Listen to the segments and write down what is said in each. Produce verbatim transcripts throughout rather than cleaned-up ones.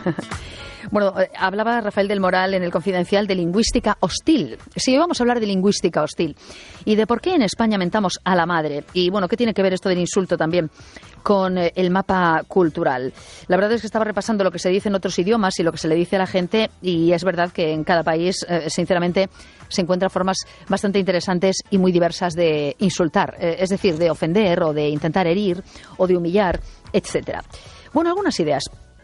Bueno, eh, hablaba Rafael del Moral en El Confidencial de lingüística hostil. Sí, vamos a hablar de lingüística hostil y de por qué en España mentamos a la madre. Y bueno, ¿qué tiene que ver esto del insulto también con eh, el mapa cultural? La verdad es que estaba repasando lo que se dice en otros idiomas y lo que se le dice a la gente, y es verdad que en cada país, eh, sinceramente, se encuentran formas bastante interesantes y muy diversas de insultar, eh, es decir, de ofender o de intentar herir o de humillar, etcétera. Bueno, algunas ideas.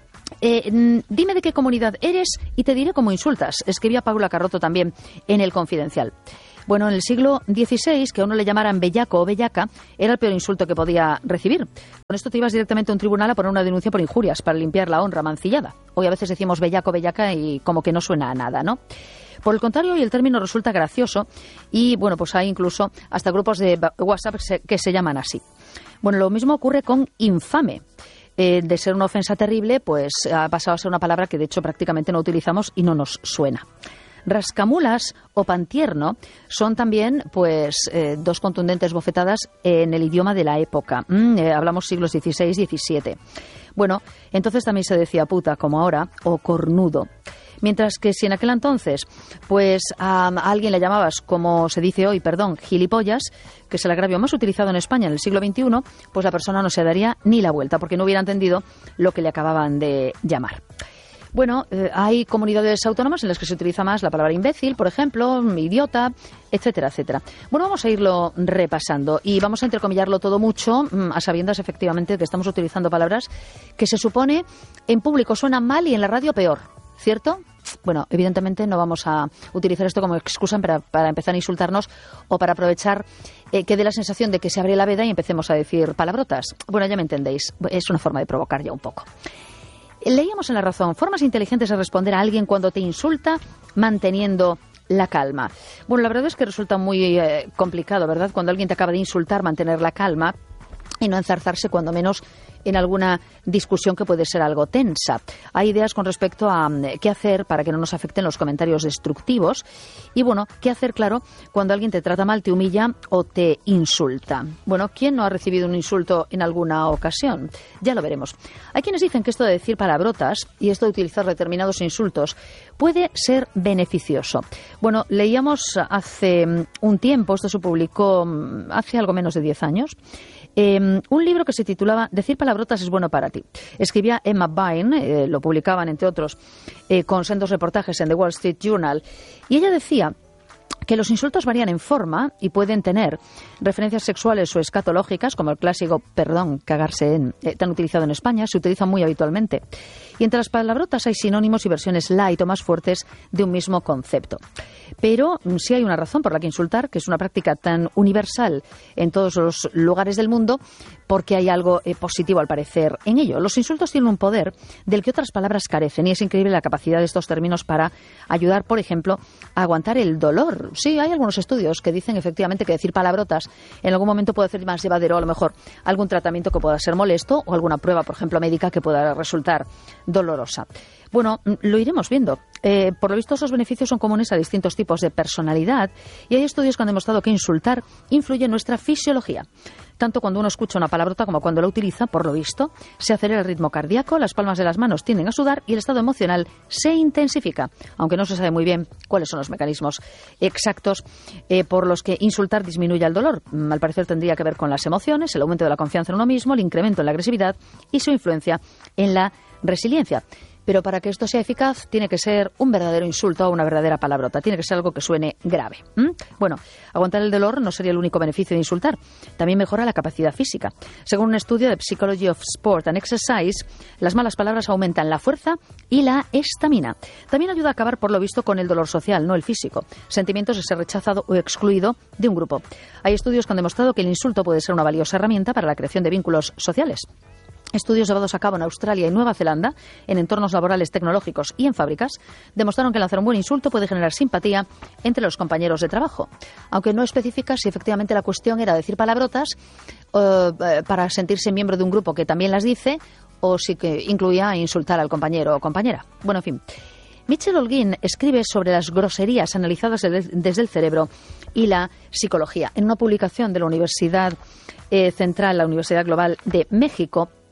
Eh, dime de qué comunidad eres y te diré cómo insultas, escribía Paula Carrotto también en El Confidencial. Bueno, en el siglo dieciséis, que a uno le llamaran bellaco o bellaca era el peor insulto que podía recibir. Con esto te ibas directamente a un tribunal a poner una denuncia por injurias para limpiar la honra mancillada. Hoy a veces decimos bellaco o bellaca y como que no suena a nada, ¿no? Por el contrario, hoy el término resulta gracioso y, bueno, pues hay incluso hasta grupos de WhatsApp que se llaman así. Bueno, lo mismo ocurre con infame. Eh, de ser una ofensa terrible, pues ha pasado a ser una palabra que de hecho prácticamente no utilizamos y no nos suena. Rascamulas o pantierno son también pues eh, dos contundentes bofetadas en el idioma de la época. Mm, eh, hablamos siglos dieciséis diecisiete. Bueno, entonces también se decía puta, como ahora, o cornudo. Mientras que si en aquel entonces pues a, a alguien le llamabas, como se dice hoy, perdón, gilipollas, que es el agravio más utilizado en España en el siglo veintiuno, pues la persona no se daría ni la vuelta porque no hubiera entendido lo que le acababan de llamar. Bueno, eh, hay comunidades autónomas en las que se utiliza más la palabra imbécil, por ejemplo, idiota, etcétera, etcétera. Bueno, vamos a irlo repasando y vamos a entrecomillarlo todo mucho, a sabiendas efectivamente que estamos utilizando palabras que se supone en público suenan mal y en la radio peor. ¿Cierto? Bueno, evidentemente no vamos a utilizar esto como excusa para, para empezar a insultarnos o para aprovechar eh, que dé la sensación de que se abre la veda y empecemos a decir palabrotas. Bueno, ya me entendéis, es una forma de provocar ya un poco. Leíamos en La Razón, formas inteligentes de responder a alguien cuando te insulta manteniendo la calma. Bueno, la verdad es que resulta muy eh, complicado, ¿verdad? Cuando alguien te acaba de insultar, mantener la calma y no enzarzarse cuando menos en alguna discusión que puede ser algo tensa. Hay ideas con respecto a qué hacer para que no nos afecten los comentarios destructivos y, bueno, qué hacer, claro, cuando alguien te trata mal, te humilla o te insulta. Bueno, ¿quién no ha recibido un insulto en alguna ocasión? Ya lo veremos. Hay quienes dicen que esto de decir palabrotas y esto de utilizar determinados insultos puede ser beneficioso. Bueno, leíamos hace un tiempo, esto se publicó hace algo menos de diez años, Eh, un libro que se titulaba Decir palabrotas es bueno para ti. Escribía Emma Bain, eh, lo publicaban entre otros eh, con sendos reportajes en The Wall Street Journal, y ella decía que los insultos varían en forma y pueden tener referencias sexuales o escatológicas, como el clásico perdón, cagarse en, eh, tan utilizado en España, se utiliza muy habitualmente. Y entre las palabrotas hay sinónimos y versiones light o más fuertes de un mismo concepto. Pero sí hay una razón por la que insultar, que es una práctica tan universal en todos los lugares del mundo, porque hay algo eh, positivo al parecer en ello. Los insultos tienen un poder del que otras palabras carecen y es increíble la capacidad de estos términos para ayudar, por ejemplo, a aguantar el dolor. Sí, hay algunos estudios que dicen efectivamente que decir palabrotas en algún momento puede hacer más llevadero a lo mejor algún tratamiento que pueda ser molesto o alguna prueba, por ejemplo, médica que pueda resultar dolorosa. Bueno, lo iremos viendo. Eh, por lo visto, esos beneficios son comunes a distintos tipos de personalidad y hay estudios que han demostrado que insultar influye en nuestra fisiología. Tanto cuando uno escucha una palabrota como cuando la utiliza, por lo visto, se acelera el ritmo cardíaco, las palmas de las manos tienden a sudar y el estado emocional se intensifica, aunque no se sabe muy bien cuáles son los mecanismos exactos eh, por los que insultar disminuye el dolor. Al parecer tendría que ver con las emociones, el aumento de la confianza en uno mismo, el incremento en la agresividad y su influencia en la resiliencia. Pero para que esto sea eficaz tiene que ser un verdadero insulto o una verdadera palabrota. Tiene que ser algo que suene grave. ¿Mm? Bueno, aguantar el dolor no sería el único beneficio de insultar. También mejora la capacidad física. Según un estudio de Psychology of Sport and Exercise, las malas palabras aumentan la fuerza y la estamina. También ayuda a acabar, por lo visto, con el dolor social, no el físico. Sentimientos de ser rechazado o excluido de un grupo. Hay estudios que han demostrado que el insulto puede ser una valiosa herramienta para la creación de vínculos sociales. Estudios llevados a cabo en Australia y Nueva Zelanda, en entornos laborales tecnológicos y en fábricas, demostraron que lanzar un buen insulto puede generar simpatía entre los compañeros de trabajo. Aunque no especifica si efectivamente la cuestión era decir palabrotas uh, para sentirse miembro de un grupo que también las dice, o si que incluía insultar al compañero o compañera. Bueno, en fin. Michel Holguín escribe sobre las groserías analizadas desde el cerebro y la psicología. En una publicación de la Universidad eh, Central, la Universidad Global de México,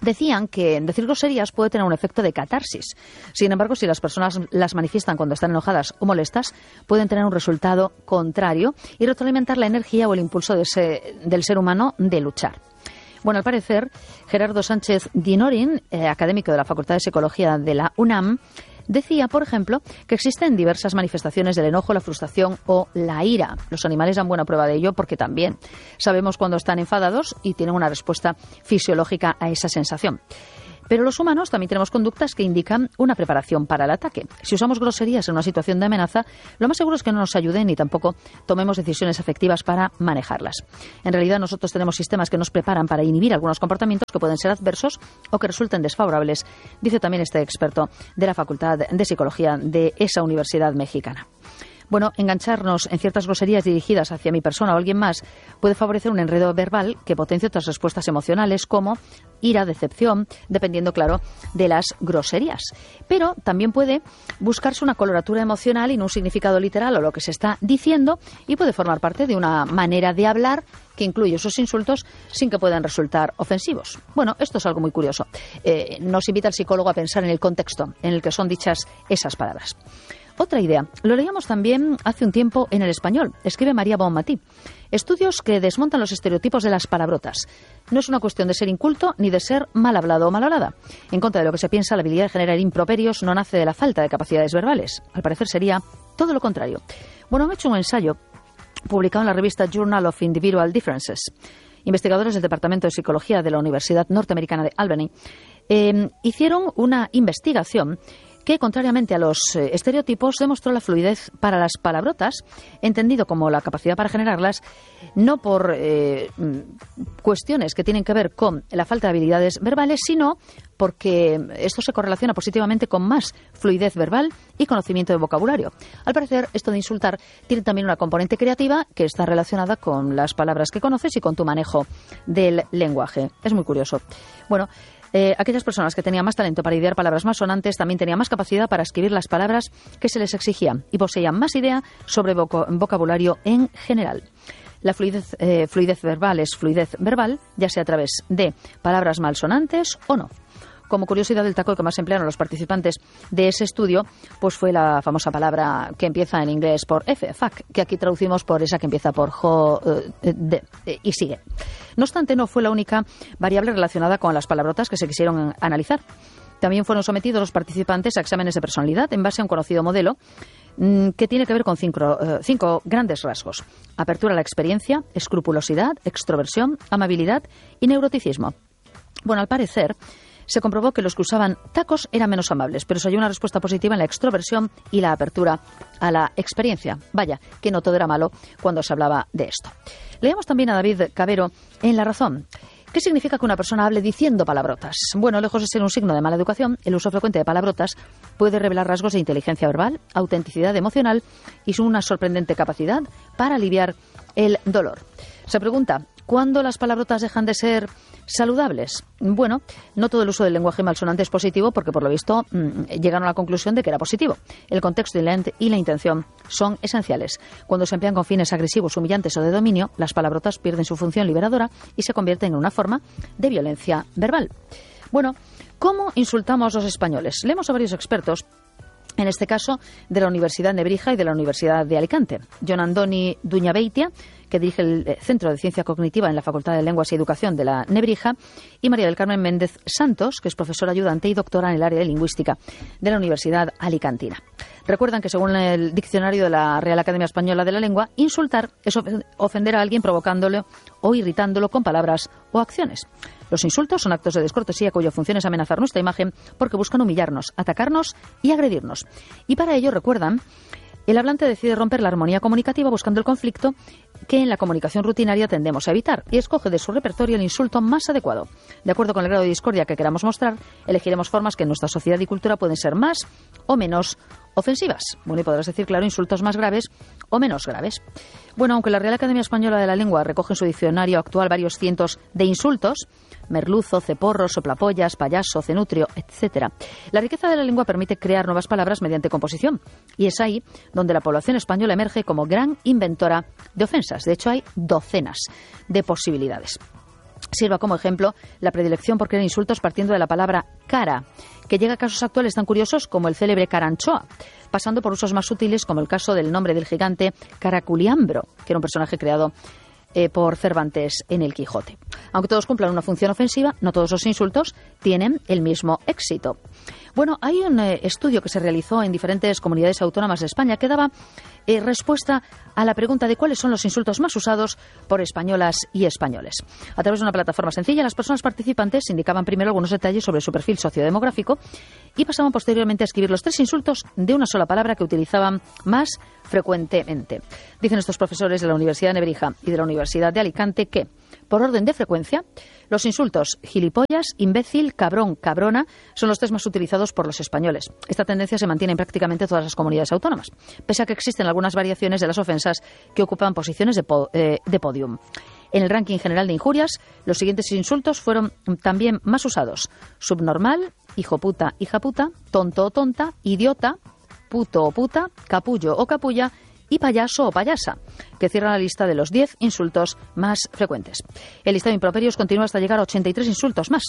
Decían que decir groserías puede tener un efecto de catarsis. Sin embargo, si las personas las manifiestan cuando están enojadas o molestas, pueden tener un resultado contrario y retroalimentar la energía o el impulso de ese, del ser humano de luchar. Bueno, al parecer, Gerardo Sánchez Dinorin, eh, académico de la Facultad de Psicología de la UNAM, decía, por ejemplo, que existen diversas manifestaciones del enojo, la frustración o la ira. Los animales dan buena prueba de ello porque también sabemos cuando están enfadados y tienen una respuesta fisiológica a esa sensación. Pero los humanos también tenemos conductas que indican una preparación para el ataque. Si usamos groserías en una situación de amenaza, lo más seguro es que no nos ayuden ni tampoco tomemos decisiones efectivas para manejarlas. En realidad, nosotros tenemos sistemas que nos preparan para inhibir algunos comportamientos que pueden ser adversos o que resulten desfavorables, dice también este experto de la Facultad de Psicología de esa universidad mexicana. Bueno, engancharnos en ciertas groserías dirigidas hacia mi persona o alguien más puede favorecer un enredo verbal que potencie otras respuestas emocionales como ira, decepción, dependiendo, claro, de las groserías. Pero también puede buscarse una coloratura emocional y no un significado literal o lo que se está diciendo, y puede formar parte de una manera de hablar que incluye esos insultos sin que puedan resultar ofensivos. Bueno, esto es algo muy curioso. Eh, nos invita el psicólogo a pensar en el contexto en el que son dichas esas palabras. Otra idea, lo leíamos también hace un tiempo en El Español, escribe María Bonmatí. Estudios que desmontan los estereotipos de las palabrotas. No es una cuestión de ser inculto ni de ser mal hablado o mal hablada. En contra de lo que se piensa, la habilidad de generar improperios no nace de la falta de capacidades verbales. Al parecer sería todo lo contrario. Bueno, han hecho un ensayo publicado en la revista Journal of Individual Differences. Investigadores del Departamento de Psicología de la Universidad Norteamericana de Albany eh, hicieron una investigación que, contrariamente a los eh, estereotipos, demostró la fluidez para las palabrotas, entendido como la capacidad para generarlas, no por eh, cuestiones que tienen que ver con la falta de habilidades verbales, sino porque esto se correlaciona positivamente con más fluidez verbal y conocimiento de vocabulario. Al parecer, esto de insultar tiene también una componente creativa que está relacionada con las palabras que conoces y con tu manejo del lenguaje. Es muy curioso. Bueno, Eh, aquellas personas que tenían más talento para idear palabras más sonantes también tenían más capacidad para escribir las palabras que se les exigían y poseían más idea sobre voc- vocabulario en general. La fluidez, eh, fluidez verbal es fluidez verbal, ya sea a través de palabras malsonantes o no. Como curiosidad, el taco que más emplearon los participantes de ese estudio pues fue la famosa palabra que empieza en inglés por F, fuck, que aquí traducimos por esa que empieza por jo, eh, de, eh, y sigue. No obstante, no fue la única variable relacionada con las palabrotas que se quisieron analizar. También fueron sometidos los participantes a exámenes de personalidad en base a un conocido modelo mmm, que tiene que ver con cinco, eh, cinco grandes rasgos: apertura a la experiencia, escrupulosidad, extroversión, amabilidad y neuroticismo. Bueno, al parecer se comprobó que los que usaban tacos eran menos amables, pero se halló una respuesta positiva en la extroversión y la apertura a la experiencia. Vaya, que no todo era malo cuando se hablaba de esto. Leemos también a David Cabero en La Razón. ¿Qué significa que una persona hable diciendo palabrotas? Bueno, lejos de ser un signo de mala educación, el uso frecuente de palabrotas puede revelar rasgos de inteligencia verbal, autenticidad emocional y una sorprendente capacidad para aliviar el dolor. Se pregunta, ¿cuándo las palabrotas dejan de ser saludables? Bueno, no todo el uso del lenguaje malsonante es positivo porque, por lo visto, mmm, llegaron a la conclusión de que era positivo. El contexto y la, int- y la intención son esenciales. Cuando se emplean con fines agresivos, humillantes o de dominio, las palabrotas pierden su función liberadora y se convierten en una forma de violencia verbal. Bueno, ¿cómo insultamos los españoles? Leemos a varios expertos, en este caso de la Universidad Nebrija y de la Universidad de Alicante. Jon Andoni Duñabeitia, que dirige el Centro de Ciencia Cognitiva en la Facultad de Lenguas y Educación de la Nebrija, y María del Carmen Méndez Santos, que es profesora ayudante y doctora en el área de lingüística de la Universidad Alicantina. Recuerdan que, según el diccionario de la Real Academia Española de la Lengua, insultar es ofender a alguien provocándole o irritándolo con palabras o acciones. Los insultos son actos de descortesía cuya función es amenazar nuestra imagen porque buscan humillarnos, atacarnos y agredirnos. Y para ello, recuerdan, el hablante decide romper la armonía comunicativa buscando el conflicto que en la comunicación rutinaria tendemos a evitar y escoge de su repertorio el insulto más adecuado. De acuerdo con el grado de discordia que queramos mostrar, elegiremos formas que en nuestra sociedad y cultura pueden ser más o menos ofensivas. Bueno, y podrás decir, claro, insultos más graves o menos graves. Bueno, aunque la Real Academia Española de la Lengua recoge en su diccionario actual varios cientos de insultos, merluzo, ceporro, soplapollas, payaso, cenutrio, etcétera, la riqueza de la lengua permite crear nuevas palabras mediante composición. Y es ahí donde la población española emerge como gran inventora de ofensas. De hecho, hay docenas de posibilidades. sirva como ejemplo la predilección por crear insultos partiendo de la palabra cara, que llega a casos actuales tan curiosos como el célebre Caranchoa, pasando por usos más sutiles como el caso del nombre del gigante Caraculiambro, que era un personaje creado eh, por Cervantes en el Quijote. Aunque todos cumplan una función ofensiva, no todos los insultos tienen el mismo éxito. Bueno, hay un eh, estudio que se realizó en diferentes comunidades autónomas de España que daba eh, respuesta a la pregunta de cuáles son los insultos más usados por españolas y españoles. A través de una plataforma sencilla, las personas participantes indicaban primero algunos detalles sobre su perfil sociodemográfico y pasaban posteriormente a escribir los tres insultos de una sola palabra que utilizaban más frecuentemente. Dicen estos profesores de la Universidad de Nebrija y de la Universidad de Alicante que, por orden de frecuencia, los insultos gilipollas, imbécil, cabrón, cabrona son los tres más utilizados por los españoles. Esta tendencia se mantiene en prácticamente todas las comunidades autónomas, pese a que existen algunas variaciones de las ofensas que ocupan posiciones de, po eh, de podium. En el ranking general de injurias, los siguientes insultos fueron también más usados: subnormal, hijo puta, hija puta, tonto o tonta, idiota, puto o puta, capullo o capulla y payaso o payasa, que cierran la lista de los diez insultos más frecuentes. El listado de improperios continúa hasta llegar a ochenta y tres insultos más,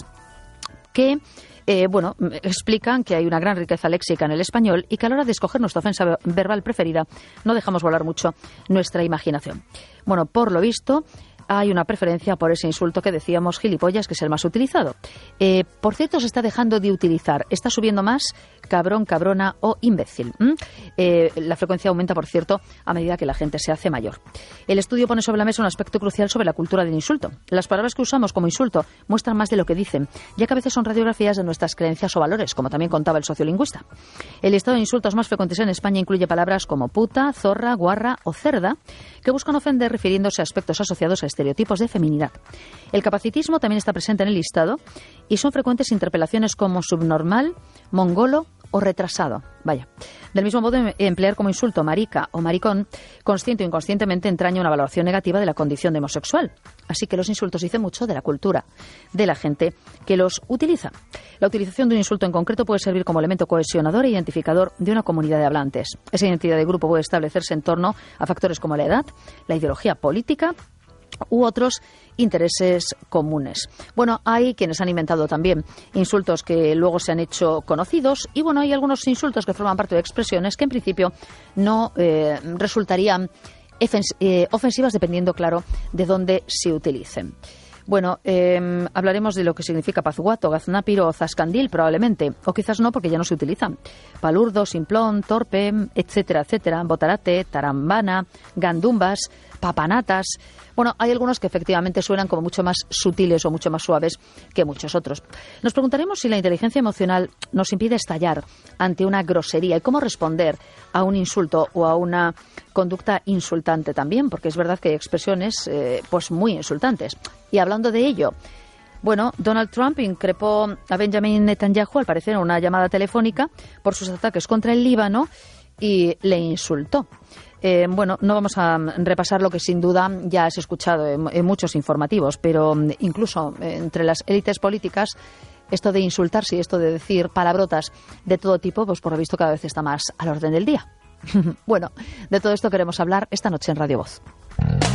que eh, bueno, explican que hay una gran riqueza léxica en el español y que a la hora de escoger nuestra ofensa verbal preferida no dejamos volar mucho nuestra imaginación. Bueno, por lo visto, hay una preferencia por ese insulto que decíamos gilipollas, que es el más utilizado. Eh, por cierto, se está dejando de utilizar, está subiendo más cabrón, cabrona o imbécil. ¿Mm? Eh, la frecuencia aumenta, por cierto, a medida que la gente se hace mayor. El estudio pone sobre la mesa un aspecto crucial sobre la cultura del insulto. Las palabras que usamos como insulto muestran más de lo que dicen, ya que a veces son radiografías de nuestras creencias o valores, como también contaba el sociolingüista. El listado de insultos más frecuentes en España incluye palabras como puta, zorra, guarra o cerda, que buscan ofender refiriéndose a aspectos asociados a estereotipos de feminidad. El capacitismo también está presente en el listado y son frecuentes interpelaciones como subnormal, mongolo o retrasado. Vaya. Del mismo modo, emplear como insulto marica o maricón, consciente o inconscientemente, entraña una valoración negativa de la condición de homosexual. Así que los insultos dicen mucho de la cultura de la gente que los utiliza. La utilización de un insulto en concreto puede servir como elemento cohesionador e identificador de una comunidad de hablantes. Esa identidad de grupo puede establecerse en torno a factores como la edad, la ideología política u otros intereses comunes. Bueno, hay quienes han inventado también insultos que luego se han hecho conocidos y bueno, hay algunos insultos que forman parte de expresiones que en principio no eh, resultarían eh, ofensivas dependiendo, claro, de dónde se utilicen. Bueno, eh, hablaremos de lo que significa pazguato, gaznápiro o zascandil probablemente, o quizás no porque ya no se utilizan. Palurdo, simplón, torpe, etcétera, etcétera, botarate, tarambana, gandumbas, papanatas. Bueno, hay algunos que efectivamente suenan como mucho más sutiles o mucho más suaves que muchos otros. Nos preguntaremos si la inteligencia emocional nos impide estallar ante una grosería y cómo responder a un insulto o a una conducta insultante también, porque es verdad que hay expresiones eh, pues muy insultantes. Y hablando de ello, bueno, Donald Trump increpó a Benjamin Netanyahu, al parecer en una llamada telefónica, por sus ataques contra el Líbano y le insultó. Eh, bueno, no vamos a repasar lo que sin duda ya has escuchado en, en muchos informativos, pero incluso entre las élites políticas esto de insultarse y esto de decir palabrotas de todo tipo, pues por lo visto cada vez está más al orden del día. Bueno, de todo esto queremos hablar esta noche en Radio Voz.